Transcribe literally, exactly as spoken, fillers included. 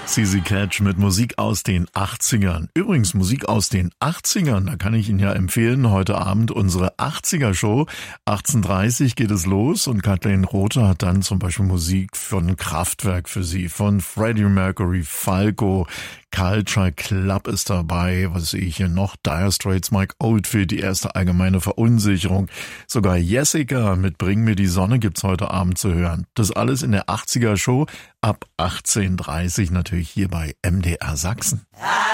Sisi Catch mit Musik aus den achtzigern. Übrigens, Musik aus den achtzigern, da kann ich Ihnen ja empfehlen, heute Abend unsere achtziger-Show. achtzehn Uhr dreißig geht es los und Kathleen Rother hat dann zum Beispiel Musik von Kraftwerk für Sie, von Freddie Mercury, Falco, Culture Club ist dabei, was sehe ich hier noch? Dire Straits, Mike Oldfield, die erste allgemeine Verunsicherung. Sogar Jessica mit Bring mir die Sonne gibt's heute Abend zu hören. Das alles in der achtziger-Show ab achtzehn Uhr dreißig natürlich hier bei M D R Sachsen. Ah!